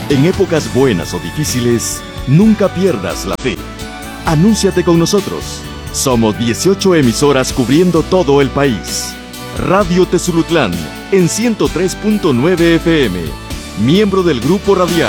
En épocas buenas o difíciles, nunca pierdas la fe. Anúnciate con nosotros. Somos 18 emisoras cubriendo todo el país. Radio Tezulutlán en 103.9 FM, miembro del Grupo Radial